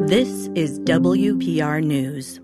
This is WPR News.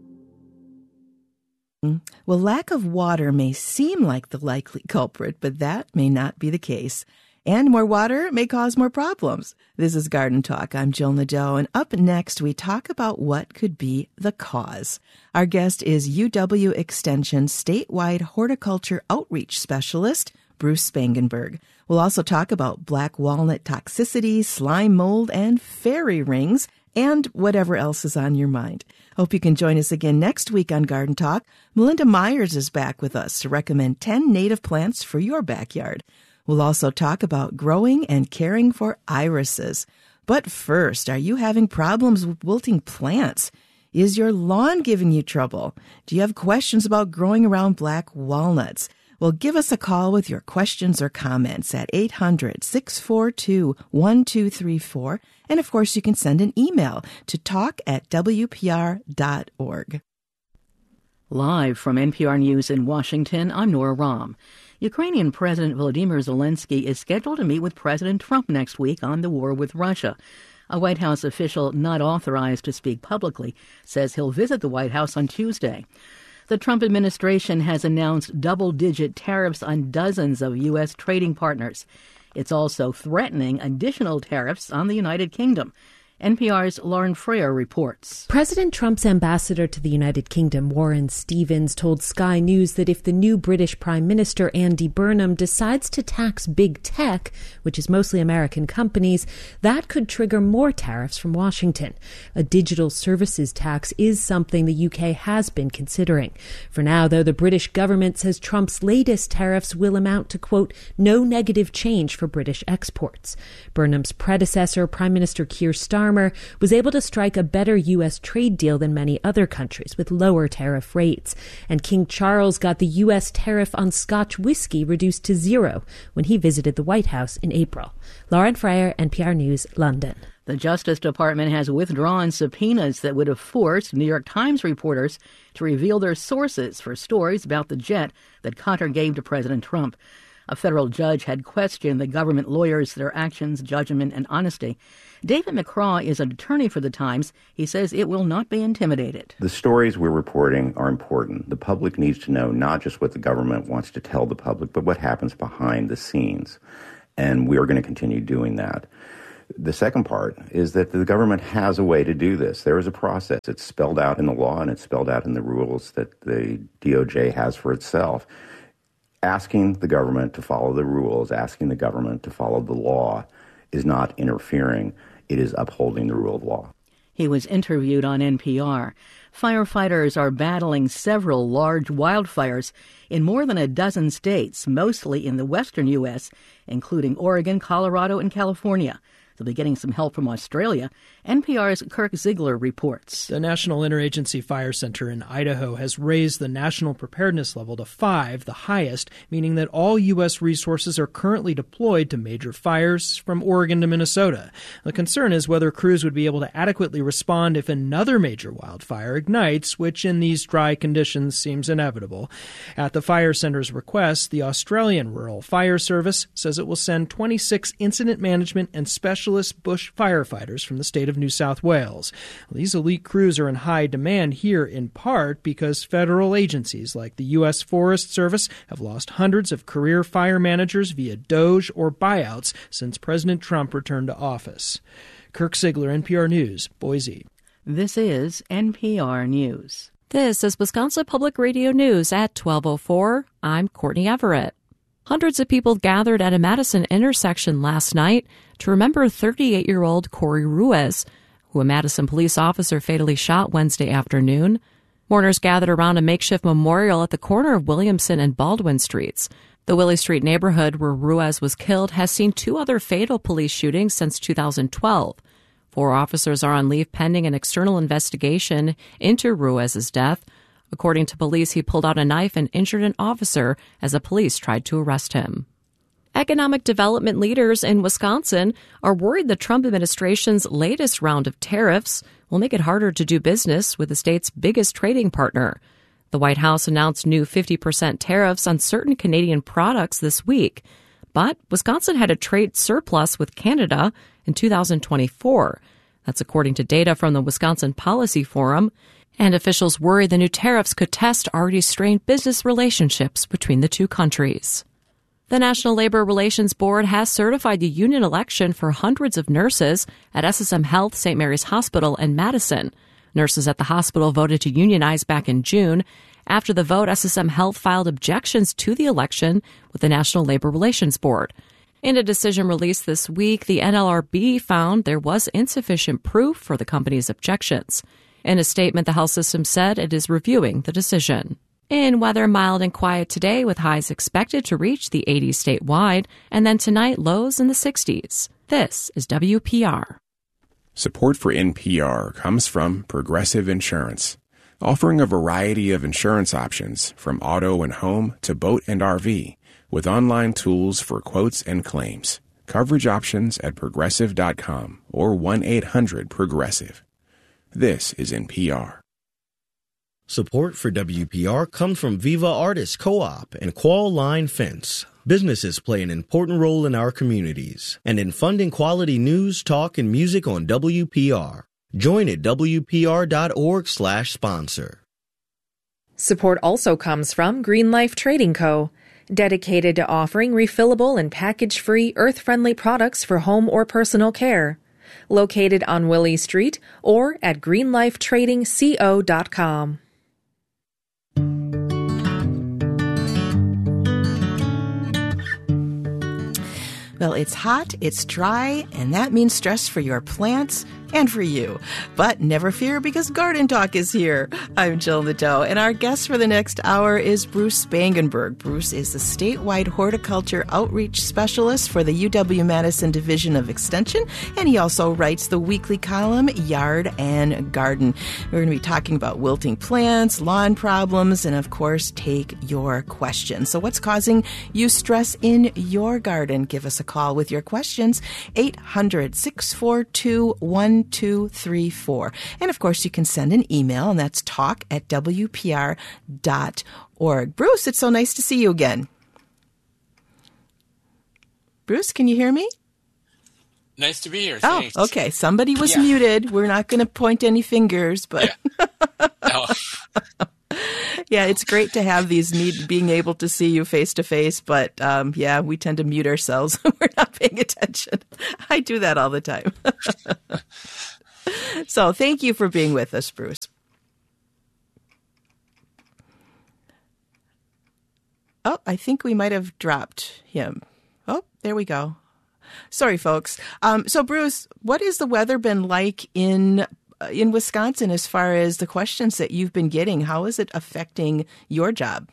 Well, lack of water may seem like the likely culprit, but that may not be the case. And more water may cause more problems. This is Garden Talk. I'm Jill Nadeau, and up next we talk about what could be the cause. Our guest is UW Extension statewide horticulture outreach specialist, Bruce Spangenberg. We'll also talk about black walnut toxicity, slime mold, and fairy rings, and whatever else is on your mind. Hope you can join us again next week on Garden Talk. Melinda Myers is back with us to recommend 10 native plants for your backyard. We'll also talk about growing and caring for irises. But first, are you having problems with wilting plants? Is your lawn giving you trouble? Do you have questions about growing around black walnuts? Well, give us a call with your questions or comments at 800-642-1234. And, of course, you can send an email to talk@wpr.org. Live from NPR News in Washington, I'm Nora Rahm. Ukrainian President Volodymyr Zelensky is scheduled to meet with President Trump next week on the war with Russia. A White House official not authorized to speak publicly says he'll visit the White House on Tuesday. The Trump administration has announced double-digit tariffs on dozens of U.S. trading partners. It's also threatening additional tariffs on the United Kingdom. NPR's Lauren Freer reports. President Trump's ambassador to the United Kingdom, Warren Stevens, told Sky News that if the new British Prime Minister, Andy Burnham, decides to tax big tech, which is mostly American companies, that could trigger more tariffs from Washington. A digital services tax is something the UK has been considering. For now, though, the British government says Trump's latest tariffs will amount to, quote, no negative change for British exports. Burnham's predecessor, Prime Minister Keir Starmer, was able to strike a better U.S. trade deal than many other countries with lower tariff rates. And King Charles got the U.S. tariff on Scotch whiskey reduced to zero when he visited the White House in April. Lauren Freyer, NPR News, London. The Justice Department has withdrawn subpoenas that would have forced New York Times reporters to reveal their sources for stories about the jet that Qatar gave to President Trump. A federal judge had questioned the government lawyers, their actions, judgment, and honesty. David McCraw is an attorney for the Times. He says it will not be intimidated. The stories we're reporting are important. The public needs to know not just what the government wants to tell the public, but what happens behind the scenes. And we are going to continue doing that. The second part is that the government has a way to do this. There is a process. It's spelled out in the law and it's spelled out in the rules that the DOJ has for itself. Asking the government to follow the rules, asking the government to follow the law is not interfering. It is upholding the rule of law. He was interviewed on NPR. Firefighters are battling several large wildfires in more than a dozen states, mostly in the western U.S., including Oregon, Colorado, and California. They'll be getting some help from Australia. NPR's Kirk Ziegler reports. The National Interagency Fire Center in Idaho has raised the national preparedness level to 5, the highest, meaning that all U.S. resources are currently deployed to major fires from Oregon to Minnesota. The concern is whether crews would be able to adequately respond if another major wildfire ignites, which in these dry conditions seems inevitable. At the fire center's request, the Australian Rural Fire Service says it will send 26 incident management and specialist bush firefighters from the state of New South Wales. These elite crews are in high demand here in part because federal agencies like the U.S. Forest Service have lost hundreds of career fire managers via DOGE or buyouts since President Trump returned to office. Kirk Ziegler, NPR News, Boise. This is NPR News. This is Wisconsin Public Radio News at 12:04. I'm Courtney Everett. Hundreds of people gathered at a Madison intersection last night to remember 38-year-old Corey Ruiz, who a Madison police officer fatally shot Wednesday afternoon. Mourners gathered around a makeshift memorial at the corner of Williamson and Baldwin Streets. The Willie Street neighborhood where Ruiz was killed has seen 2 other fatal police shootings since 2012. 4 officers are on leave pending an external investigation into Ruiz's death. According to police, he pulled out a knife and injured an officer as the police tried to arrest him. Economic development leaders in Wisconsin are worried the Trump administration's latest round of tariffs will make it harder to do business with the state's biggest trading partner. The White House announced new 50% tariffs on certain Canadian products this week. But Wisconsin had a trade surplus with Canada in 2024. That's according to data from the Wisconsin Policy Forum. And officials worry the new tariffs could test already strained business relationships between the two countries. The National Labor Relations Board has certified the union election for hundreds of nurses at SSM Health, St. Mary's Hospital, and Madison. Nurses at the hospital voted to unionize back in June. After the vote, SSM Health filed objections to the election with the National Labor Relations Board. In a decision released this week, the NLRB found there was insufficient proof for the company's objections. In a statement, the health system said it is reviewing the decision. In weather, mild and quiet today with highs expected to reach the 80s statewide, and then tonight lows in the 60s. This is WPR. Support for NPR comes from Progressive Insurance, offering a variety of insurance options from auto and home to boat and RV, with online tools for quotes and claims. Coverage options at Progressive.com or 1-800-PROGRESSIVE. This is NPR. Support for WPR comes from Viva Artists Co-op and Qual Line Fence. Businesses play an important role in our communities and in funding quality news, talk, and music on WPR. Join at WPR.org/sponsor. Support also comes from Green Life Trading Co., dedicated to offering refillable and package-free, earth-friendly products for home or personal care. Located on Willie Street or at greenlifetradingco.com. Well, it's hot, it's dry, and that means stress for your plants and for you. But never fear, because Garden Talk is here. I'm Jill Nadeau, and our guest for the next hour is Bruce Spangenberg. Bruce is the statewide horticulture outreach specialist for the UW-Madison Division of Extension, and he also writes the weekly column Yard and Garden. We're going to be talking about wilting plants, lawn problems, and of course, take your questions. So what's causing you stress in your garden? Give us a call with your questions, 800-642-1234. And of course, you can send an email, and that's talk@wpr.org. Bruce, it's so nice to see you again. Bruce, can you hear me? Nice to be here. Thanks. Oh, okay. Somebody was muted. We're not going to point any fingers, but yeah, it's great to have being able to see you face to face. But we tend to mute ourselves when we're not paying attention. I do that all the time. So thank you for being with us, Bruce. Oh, I think we might have dropped him. Oh, there we go. Sorry, folks. So, Bruce, what has the weather been like in Wisconsin as far as the questions that you've been getting? How is it affecting your job?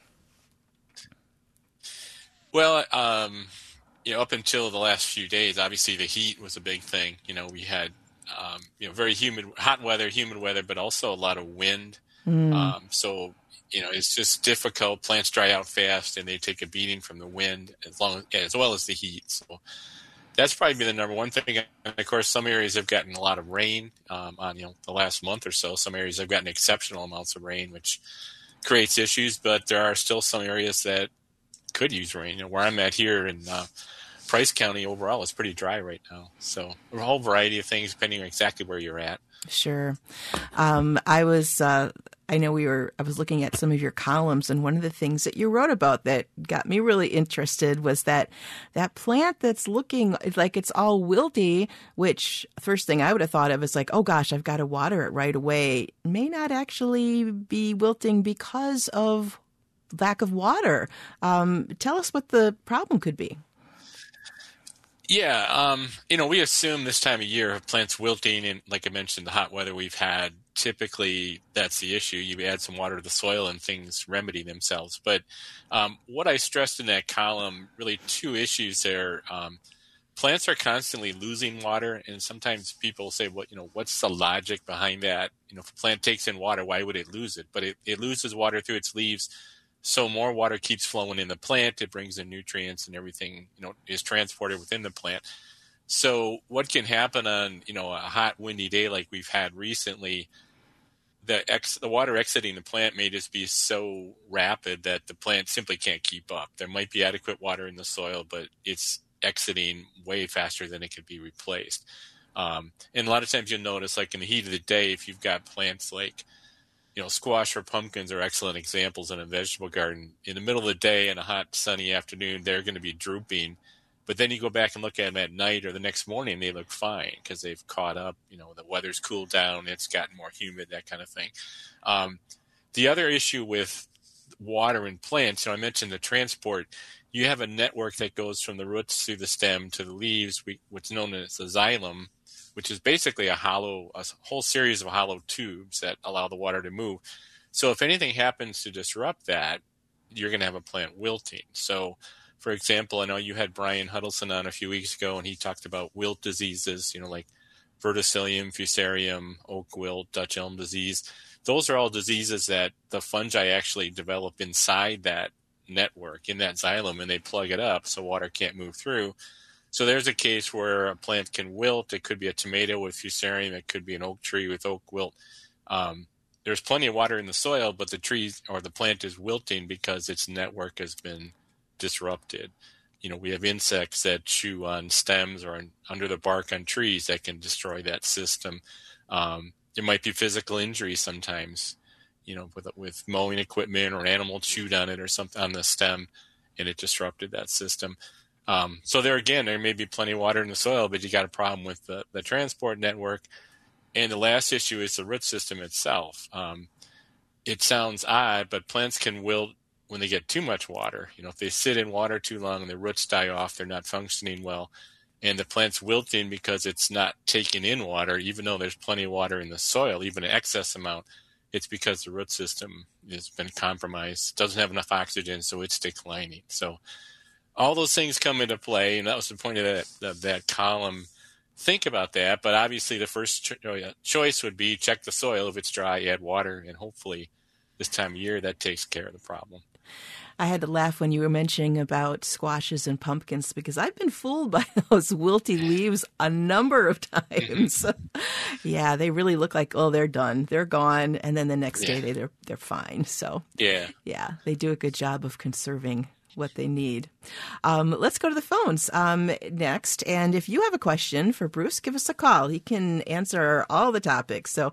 Well, up until the last few days, obviously the heat was a big thing. We had, very humid weather, but also a lot of wind. So, it's just difficult. Plants dry out fast, and they take a beating from the wind as well as the heat. So that's probably been the number one thing. And of course, some areas have gotten a lot of rain on the last month or so. Some areas have gotten exceptional amounts of rain, which creates issues. But there are still some areas that could use rain. Where I'm at here in Price County, overall, is pretty dry right now. So a whole variety of things depending on exactly where you're at. Sure. I was looking at some of your columns, and one of the things that you wrote about that got me really interested was that plant that's looking like it's all wilty, which first thing I would have thought of is like, oh gosh, I've got to water it right away, may not actually be wilting because of lack of water. Tell us what the problem could be. Yeah, we assume this time of year plants wilting, and like I mentioned, the hot weather we've had, typically that's the issue. You add some water to the soil and things remedy themselves. But what I stressed in that column, really two issues there. Plants are constantly losing water, and sometimes people say, what's the logic behind that? If a plant takes in water, why would it lose it? But it loses water through its leaves. So more water keeps flowing in the plant. It brings in nutrients, and everything, is transported within the plant. So what can happen on, a hot, windy day like we've had recently, the water exiting the plant may just be so rapid that the plant simply can't keep up. There might be adequate water in the soil, but it's exiting way faster than it could be replaced. And a lot of times you'll notice, like in the heat of the day, if you've got plants like, squash or pumpkins are excellent examples in a vegetable garden. In the middle of the day in a hot, sunny afternoon, they're going to be drooping. But then you go back and look at them at night or the next morning, they look fine because they've caught up. The weather's cooled down, it's gotten more humid, that kind of thing. The other issue with water in plants, I mentioned the transport. You have a network that goes from the roots through the stem to the leaves, what's known as a xylem, which is basically a whole series of hollow tubes that allow the water to move. So if anything happens to disrupt that, you're going to have a plant wilting. So, for example, I know you had Brian Huddleston on a few weeks ago, and he talked about wilt diseases, like verticillium, fusarium, oak wilt, Dutch elm disease. Those are all diseases that the fungi actually develop inside that network, in that xylem, and they plug it up so water can't move through. So there's a case where a plant can wilt. It could be a tomato with fusarium. It could be an oak tree with oak wilt. There's plenty of water in the soil, but the tree or the plant is wilting because its network has been disrupted. We have insects that chew on stems or under the bark on trees that can destroy that system. There might be physical injury sometimes, with mowing equipment or an animal chewed on it or something on the stem, and it disrupted that system. So there may be plenty of water in the soil, but you got a problem with the transport network. And the last issue is the root system itself. It sounds odd, but plants can wilt when they get too much water. If they sit in water too long and their roots die off, they're not functioning well. And the plant's wilting because it's not taking in water, even though there's plenty of water in the soil, even an excess amount. It's because the root system has been compromised, doesn't have enough oxygen, so it's declining. So all those things come into play, and that was the point of that column. Think about that, but obviously the first choice would be check the soil. If it's dry, add water, and hopefully this time of year that takes care of the problem. I had to laugh when you were mentioning about squashes and pumpkins because I've been fooled by those wilty leaves a number of times. Yeah, they really look like, they're done. They're gone. And then the next day they're fine. So yeah, they do a good job of conserving what they need. Let's go to the phones next. And if you have a question for Bruce, give us a call. He can answer all the topics. So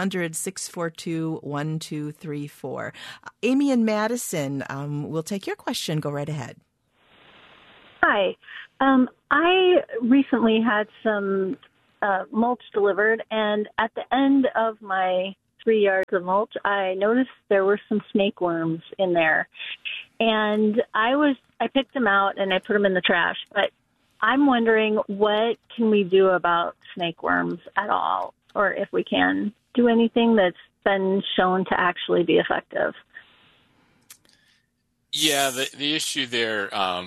800-642-1234. Amy in Madison, we'll take your question. Go right ahead. Hi. I recently had some mulch delivered, and at the end of my 3 yards of mulch, I noticed there were some snake worms in there. And I picked them out and I put them in the trash. But I'm wondering, what can we do about snake worms at all? Or if we can do anything that's been shown to actually be effective? Yeah, the issue there,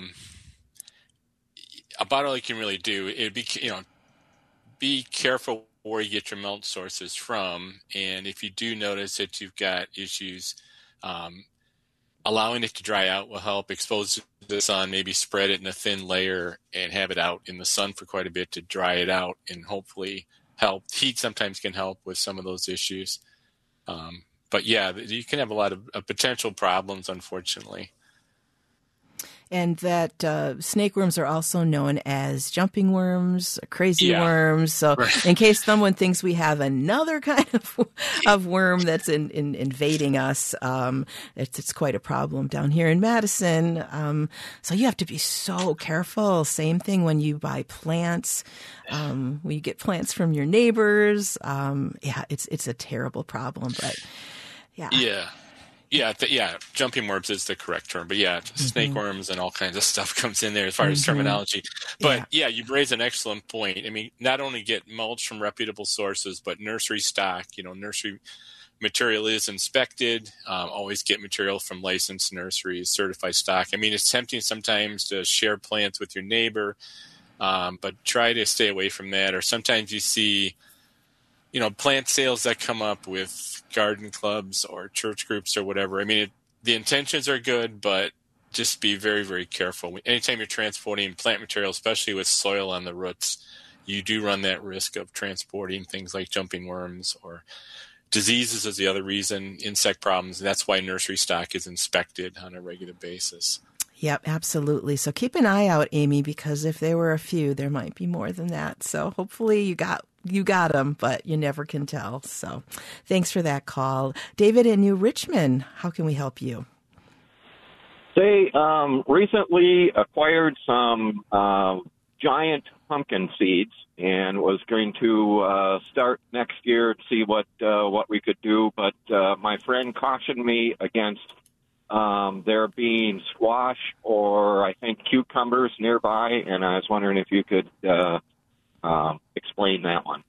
about all you can really do, it'd be, be careful where you get your mulch sources from. And if you do notice that you've got issues, allowing it to dry out will help. Expose it to the sun, maybe spread it in a thin layer and have it out in the sun for quite a bit to dry it out and hopefully help. Heat sometimes can help with some of those issues. But yeah, you can have a lot of potential problems, unfortunately. And that snake worms are also known as jumping worms, crazy worms. So in case someone thinks we have another kind of worm that's invading us, it's quite a problem down here in Madison. So you have to be so careful. Same thing when you buy plants, when you get plants from your neighbors. It's a terrible problem, but yeah. Yeah, jumping worms is the correct term. But snake worms and all kinds of stuff comes in there as far as terminology. But you raise an excellent point. I mean, not only get mulch from reputable sources, but nursery stock, nursery material is inspected. Always get material from licensed nurseries, certified stock. I mean, it's tempting sometimes to share plants with your neighbor, but try to stay away from that. Or sometimes you see plant sales that come up with garden clubs or church groups or whatever. I mean, the intentions are good, but just be very, very careful. Anytime you're transporting plant material, especially with soil on the roots, you do run that risk of transporting things like jumping worms or diseases is the other reason, insect problems. That's why nursery stock is inspected on a regular basis. Yep, absolutely. So keep an eye out, Amy, because if there were a few, there might be more than that. So hopefully you got them, but you never can tell. So thanks for that call. David in New Richmond, how can we help you? They recently acquired some giant pumpkin seeds and was going to start next year to see what we could do. But my friend cautioned me against there being squash or I think cucumbers nearby, and I was wondering if you could explain that one.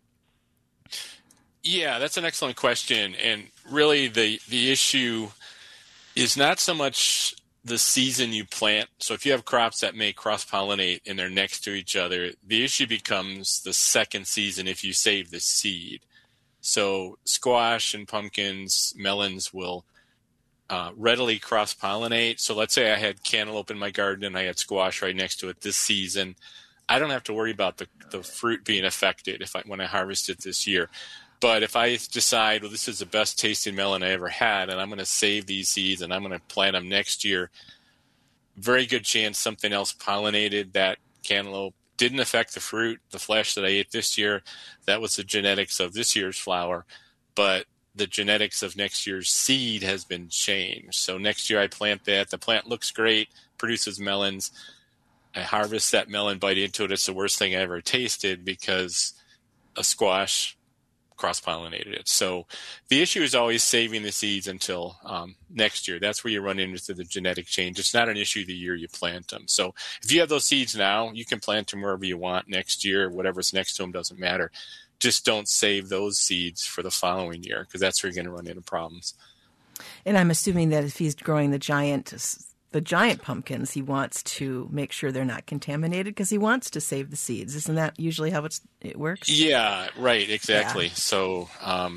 Yeah, that's an excellent question. And really the issue is not so much the season you plant. So if you have crops that may cross-pollinate and they're next to each other, the issue becomes the second season if you save the seed. So squash and pumpkins, melons will readily cross-pollinate. So let's say I had cantaloupe in my garden and I had squash right next to it this season. I don't have to worry about the fruit being affected when I harvest it this year. But if I decide, well, this is the best tasting melon I ever had, and I'm going to save these seeds and I'm going to plant them next year, very good chance something else pollinated that cantaloupe, didn't affect the fruit, the flesh that I ate this year. That was the genetics of this year's flower, but the genetics of next year's seed has been changed. So next year I plant that. The plant looks great, produces melons. I harvest that melon, bite into it. It's the worst thing I ever tasted because a squash cross-pollinated it. So the issue is always saving the seeds until next year. That's where you run into the genetic change. It's not an issue the year you plant them. So if you have those seeds now, you can plant them wherever you want next year. Whatever's next to them doesn't matter. Just don't save those seeds for the following year because that's where you're going to run into problems. And I'm assuming that if he's growing the giant pumpkins, he wants to make sure they're not contaminated because he wants to save the seeds. Isn't that usually how it works? Yeah, right, exactly. Yeah. So,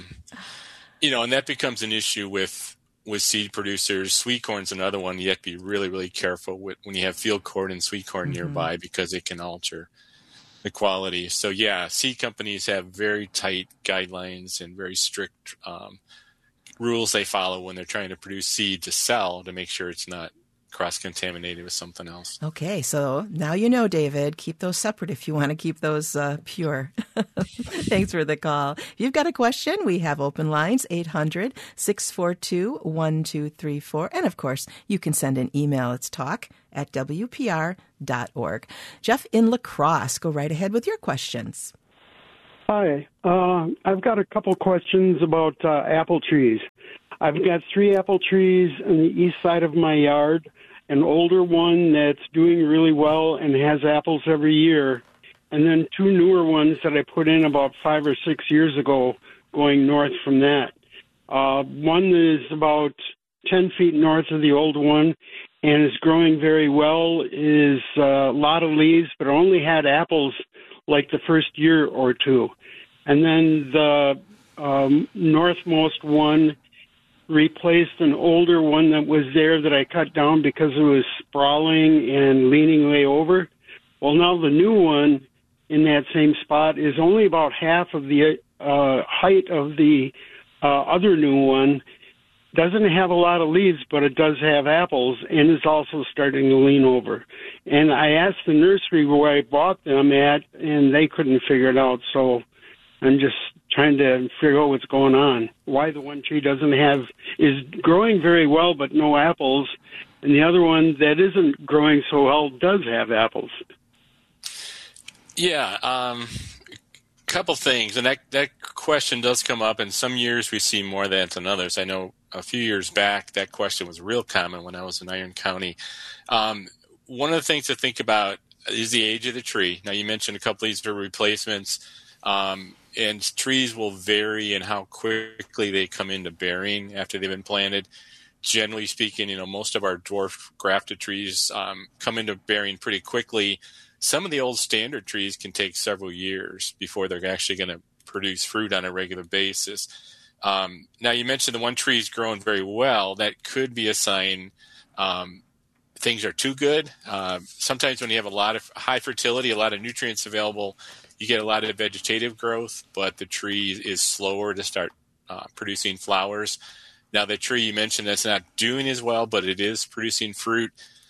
and that becomes an issue with seed producers. Sweet corn's another one. You have to be really, really careful when you have field corn and sweet corn nearby because it can alter the quality. So, yeah, seed companies have very tight guidelines and very strict rules they follow when they're trying to produce seed to sell to make sure it's not cross-contaminated with something else. Okay, so now you know, David. Keep those separate if you want to keep those pure. Thanks for the call. If you've got a question, we have open lines, 800-642-1234. And, of course, you can send an email. It's talk@wpr.org. Jeff in La Crosse, go right ahead with your questions. Hi. I've got a couple questions about apple trees. I've got 3 apple trees on the east side of my yard, an older one that's doing really well and has apples every year, and then 2 newer ones that I put in about 5 or 6 years ago going north from that. One is about 10 feet north of the old one and is growing very well, is a lot of leaves, but only had apples like the first year or two. And then the northmost one replaced an older one that was there that I cut down because it was sprawling and leaning way over. Well, now the new one in that same spot is only about half of the height of the other new one. Doesn't have a lot of leaves, but it does have apples, and is also starting to lean over. And I asked the nursery where I bought them at, and they couldn't figure it out. So I'm just trying to figure out what's going on. Why the one tree is growing very well, but no apples, and the other one that isn't growing so well does have apples. Yeah, couple things, and that question does come up, and some years we see more of that than others. I know a few years back that question was real common when I was in Iron County. One of the things to think about is the age of the tree. Now, you mentioned a couple of these are replacements, and trees will vary in how quickly they come into bearing after they've been planted. Generally speaking, most of our dwarf grafted trees come into bearing pretty quickly. Some of the old standard trees can take several years before they're actually going to produce fruit on a regular basis. Now, you mentioned the one tree is growing very well. That could be a sign things are too good. Sometimes when you have a lot of high fertility, a lot of nutrients available, you get a lot of vegetative growth, but the tree is slower to start producing flowers. Now, the tree you mentioned that's not doing as well, but it is producing fruit.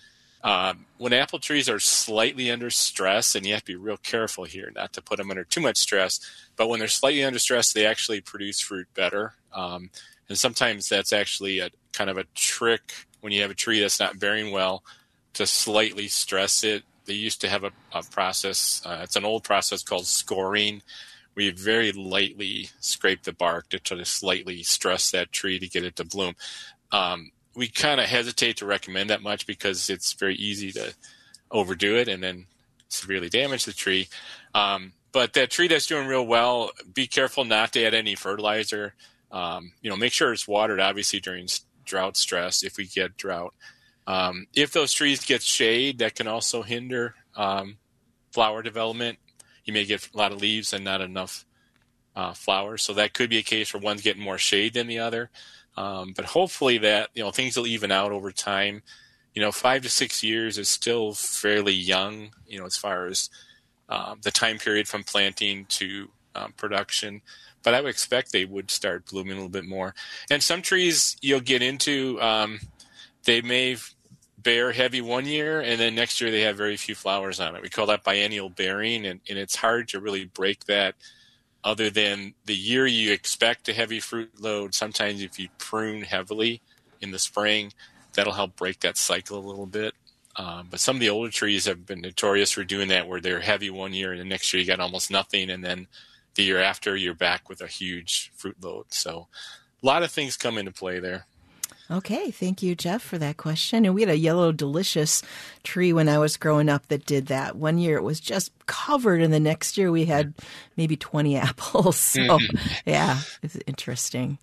When apple trees are slightly under stress, and you have to be real careful here not to put them under too much stress, but when they're slightly under stress, they actually produce fruit better. And sometimes that's actually a kind of a trick when you have a tree that's not bearing well to slightly stress it. They used to have a process, it's an old process called scoring, where you very lightly scrape the bark to try to slightly stress that tree to get it to bloom. We kind of hesitate to recommend that much because it's very easy to overdo it and then severely damage the tree. But that tree that's doing real well, be careful not to add any fertilizer. Make sure it's watered, obviously, during drought stress if we get drought. If those trees get shade, that can also hinder flower development. You may get a lot of leaves and not enough flowers. So that could be a case where one's getting more shade than the other. But hopefully that, things will even out over time. 5 to 6 years is still fairly young, as far as the time period from planting to production. But I would expect they would start blooming a little bit more. And some trees you'll get into, they may bear heavy one year, and then next year they have very few flowers on it. We call that biennial bearing, and it's hard to really break that. Other than the year you expect a heavy fruit load, sometimes if you prune heavily in the spring, that'll help break that cycle a little bit. But some of the older trees have been notorious for doing that, where they're heavy one year and the next year you got almost nothing, and then the year after you're back with a huge fruit load. So a lot of things come into play there. Okay, thank you, Jeff, for that question. And we had a yellow delicious tree when I was growing up that did that. One year it was just covered, and the next year we had maybe 20 apples. So, yeah, it's interesting.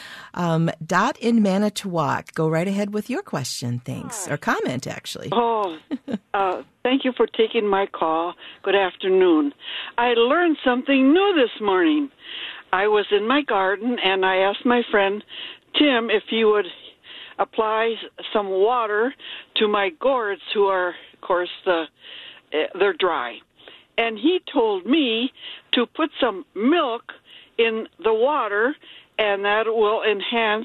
Dot in Manitowoc, go right ahead with your question, thanks. Or comment, actually. Thank you for taking my call. Good afternoon. I learned something new this morning. I was in my garden, and I asked my friend Tim if he would apply some water to my gourds, who are, of course, they're dry. And he told me to put some milk in the water, and that will enhance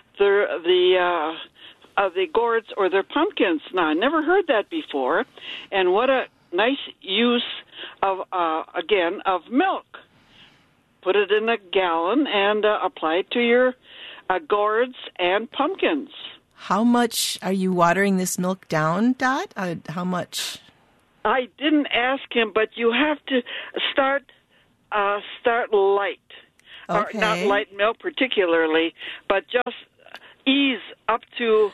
the gourds or their pumpkins. Now, I never heard that before, and what a nice use of milk. Put it in a gallon and apply it to your gourds and pumpkins. How much are you watering this milk down, Dot? How much? I didn't ask him, but you have to start light. Okay. Or not light milk particularly, but just ease up to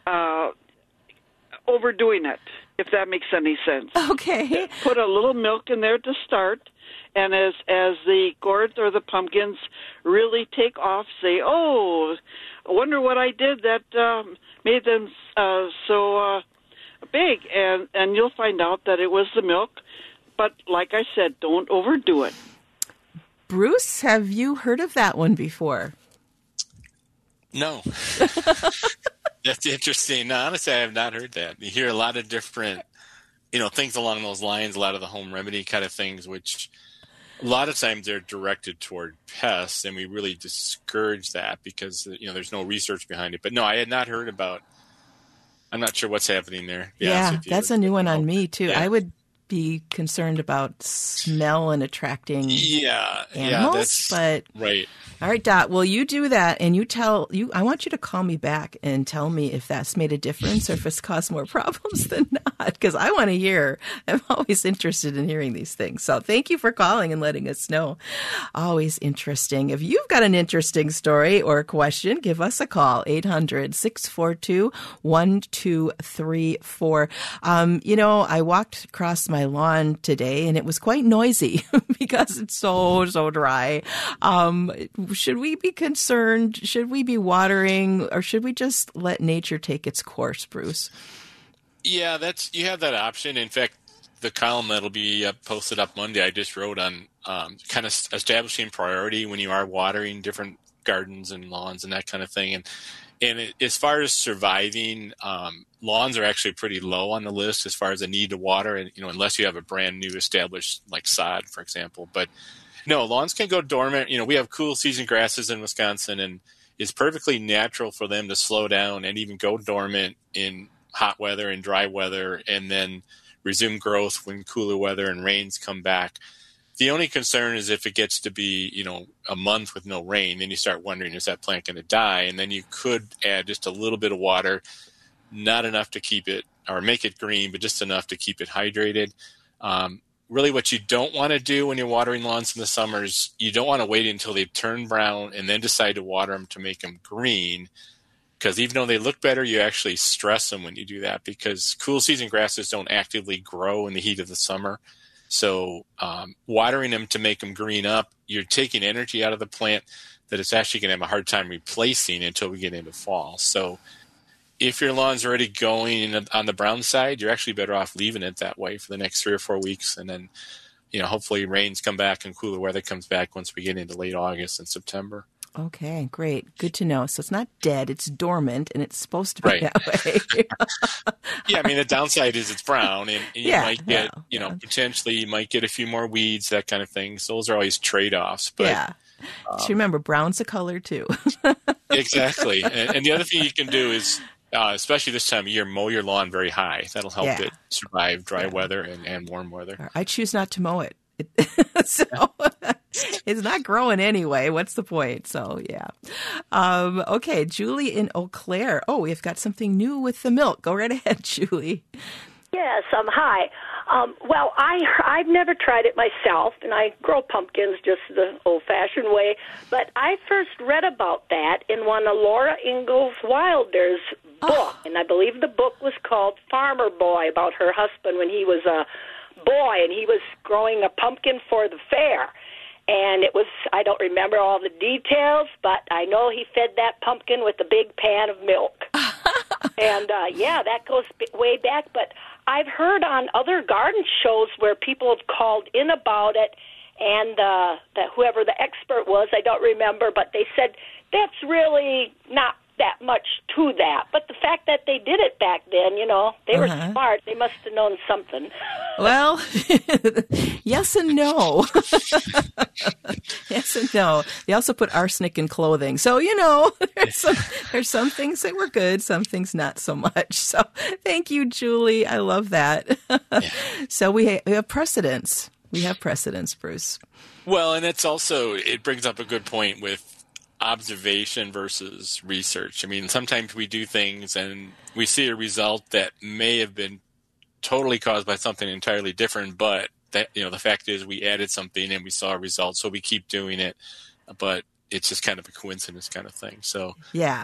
overdoing it, if that makes any sense. Okay. Put a little milk in there to start, and as the gourds or the pumpkins really take off, say, "Oh, I wonder what I did that made them so big," and you'll find out that it was the milk. But like I said, don't overdo it. Bruce, have you heard of that one before? No. That's interesting. No, honestly, I have not heard that. You hear a lot of different, things along those lines, a lot of the home remedy kind of things, which a lot of times they're directed toward pests, and we really discourage that because, there's no research behind it. But no, I had not heard about, I'm not sure what's happening there. Yeah, that's a new one on me, too. Yeah. I would be concerned about smell and attracting animals, but right. All right, Dot, well, you do that, and I want you to call me back and tell me if that's made a difference or if it's caused more problems than not, because I want to hear. I'm always interested in hearing these things. So thank you for calling and letting us know. Always interesting. If you've got an interesting story or a question, give us a call, 800-642-1234. I walked across my lawn today, and it was quite noisy because it's so dry. Should we be concerned? Should we be watering, or should we just let nature take its course, Bruce? Yeah, you have that option. In fact, the column that'll be posted up Monday, I just wrote on kind of establishing priority when you are watering different gardens and lawns and that kind of thing. And as far as surviving, lawns are actually pretty low on the list as far as the need to water, and unless you have a brand new established like sod, for example. But no, lawns can go dormant. We have cool season grasses in Wisconsin, and it's perfectly natural for them to slow down and even go dormant in hot weather and dry weather, and then resume growth when cooler weather and rains come back. The only concern is if it gets to be, a month with no rain, then you start wondering, is that plant going to die? And then you could add just a little bit of water, not enough to keep it or make it green, but just enough to keep it hydrated. Really what you don't want to do when you're watering lawns in the summer is you don't want to wait until they turn brown and then decide to water them to make them green. Because even though they look better, you actually stress them when you do that, because cool season grasses don't actively grow in the heat of the summer. So watering them to make them green up, you're taking energy out of the plant that it's actually going to have a hard time replacing until we get into fall. So if your lawn's already going on the brown side, you're actually better off leaving it that way for the next 3 or 4 weeks. And then, hopefully rains come back and cooler weather comes back once we get into late August and September. Okay, great. Good to know. So it's not dead, it's dormant, and it's supposed to be that way. Yeah, the downside is it's brown, and you might get, potentially you might get a few more weeds, that kind of thing. So those are always trade-offs. But, just remember, brown's a color too. Exactly. And the other thing you can do is, especially this time of year, mow your lawn very high. That'll help it survive dry weather and warm weather. I choose not to mow it. So it's not growing anyway. What's the point? So, okay, Julie in Eau Claire. Oh, we've got something new with the milk. Go right ahead, Julie. Yes, hi. Well, I've never tried it myself, and I grow pumpkins just the old-fashioned way, but I first read about that in one of Laura Ingalls Wilder's book, and I believe the book was called Farmer Boy, about her husband when he was a boy, and he was growing a pumpkin for the fair. And it was, I don't remember all the details, but I know he fed that pumpkin with a big pan of milk. And, that goes way back. But I've heard on other garden shows where people have called in about it, and that whoever the expert was, I don't remember, but they said that's really not that much to that. But the fact that they did it back then, they were smart. They must have known something. Well, yes and no. Yes and no. They also put arsenic in clothing. So, there's some things that were good, some things not so much. So thank you, Julie. I love that. So we have precedents. We have precedents, Bruce. Well, and it brings up a good point with observation versus research. Sometimes we do things and we see a result that may have been totally caused by something entirely different, but that, the fact is we added something and we saw a result, so we keep doing it, but it's just kind of a coincidence kind of thing. So